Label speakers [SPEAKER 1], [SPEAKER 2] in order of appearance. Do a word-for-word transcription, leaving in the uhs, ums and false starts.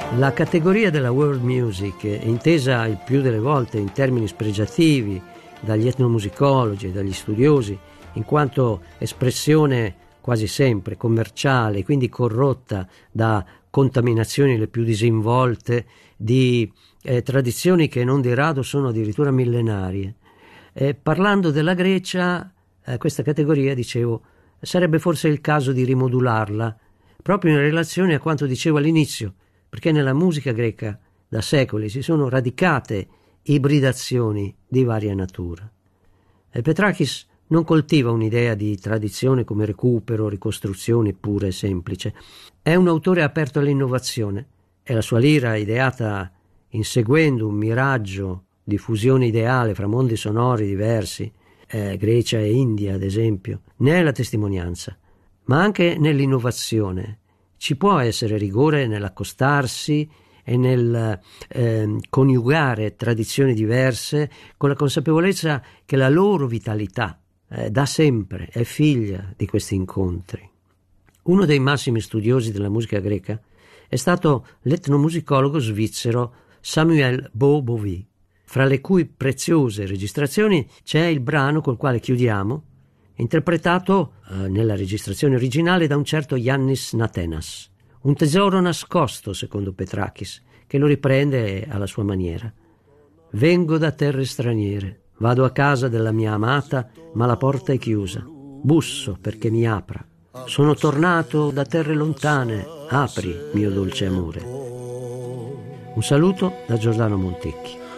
[SPEAKER 1] La categoria della world music è intesa il più delle volte in termini spregiativi dagli etnomusicologi e dagli studiosi, in quanto espressione quasi sempre commerciale, quindi corrotta da contaminazioni le più disinvolte di eh, tradizioni che non di rado sono addirittura millenarie. Eh, parlando della Grecia, eh, questa categoria, dicevo, sarebbe forse il caso di rimodularla proprio in relazione a quanto dicevo all'inizio, perché nella musica greca da secoli si sono radicate ibridazioni di varia natura. E Petrakis non coltiva un'idea di tradizione come recupero, ricostruzione pura e semplice. È un autore aperto all'innovazione e la sua lira, ideata inseguendo un miraggio di fusione ideale fra mondi sonori diversi, eh, Grecia e India ad esempio, ne è la testimonianza. Ma anche nell'innovazione ci può essere rigore nell'accostarsi e nel eh, coniugare tradizioni diverse con la consapevolezza che la loro vitalità eh, da sempre è figlia di questi incontri. Uno dei massimi studiosi della musica greca è stato l'etnomusicologo svizzero Samuel Bo-Bovy, fra le cui preziose registrazioni c'è il brano col quale chiudiamo, interpretato eh, nella registrazione originale da un certo Yannis Natenas, un tesoro nascosto secondo Petrakis, che lo riprende alla sua maniera. Vengo da terre straniere, vado a casa della mia amata, ma la porta è chiusa. Busso perché mi apra. Sono tornato da terre lontane, apri, mio dolce amore. Un saluto da Giordano Montecchi.